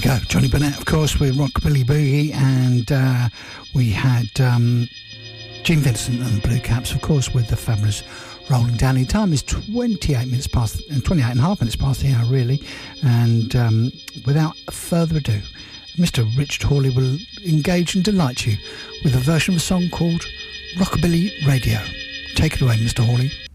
go. Johnny Burnett, of course, with Rockabilly Boogie, and we had Gene Vincent and the Blue Caps, of course, with the fabulous Rolling Downey. Time is 28 and a half minutes past the hour, really. And without further ado, Mr. Richard Hawley will engage and delight you with a version of a song called Rockabilly Radio. Take it away, Mr. Hawley.